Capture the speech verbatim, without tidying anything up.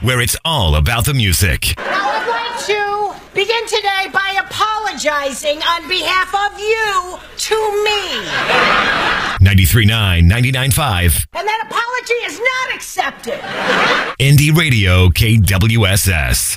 where it's all about the music. Now I'd like to begin today by apologizing on behalf of you to me. ninety-three point nine, ninety-nine point five. And that apology is not accepted. Indie Radio K W S S.